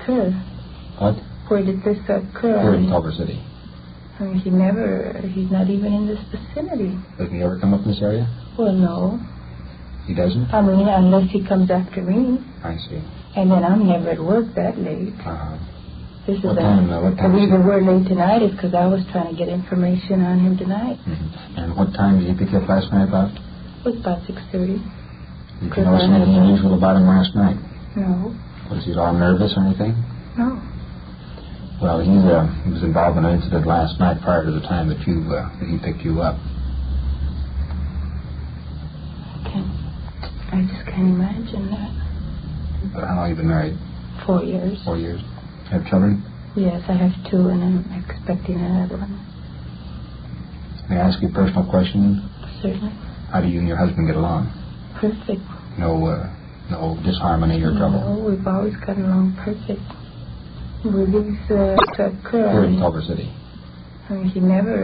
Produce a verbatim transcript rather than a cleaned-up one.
occur? What? Where did this occur? Here in Culver City. I mean, he never, he's not even in this vicinity. Doesn't he ever come up in this area? Well, no. He doesn't? I mean, unless he comes after me. I see. And then I'm never at work that late. Uh-huh. This is What a, time, uh, what time the is reason it? we're late tonight is because I was trying to get information on him tonight. Mm-hmm. And what time did he pick you up last night about? It was about six thirty. Did you notice anything unusual about him last night? No. Was he at all nervous or anything? No. Well, he's, uh, he was involved in an incident last night prior to the time that you uh, that he picked you up. I can't, I just can't imagine that. But how long have you been married? Four years. Four years. Have children? Yes, I have two, and I'm expecting another one. May I ask you a personal question? Certainly. How do you and your husband get along? Perfect. No, uh, no disharmony or trouble? No, we've always gotten along perfect. With these uh, to occur, Here in Culver City. I mean, he never